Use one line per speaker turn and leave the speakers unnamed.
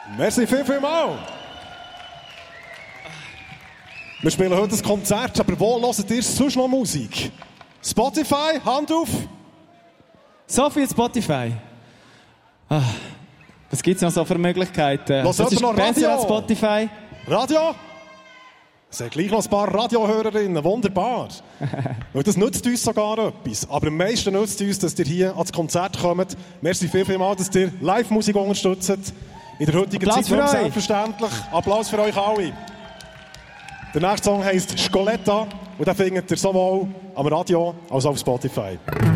Merci vielmals. Wir spielen heute ein Konzert, aber wo hört ihr sonst noch Musik? Spotify, Hand auf.
So viel Spotify. Was gibt es noch so für Möglichkeiten?
Was
ist
noch
besser
Radio?
als Spotify?
Radio? Es sind gleich noch ein paar Radiohörerinnen, wunderbar. Weil das nützt uns sogar etwas. Aber am meisten nützt uns, dass ihr hier ans Konzert kommt. Merci vielmals, dass ihr Live-Musik unterstützt. In der heutigen
Applaus
Zeit
für euch.
Selbstverständlich. Applaus für euch alle. Der nächste Song heisst «Scoletta» und den findet ihr sowohl am Radio als auch auf Spotify.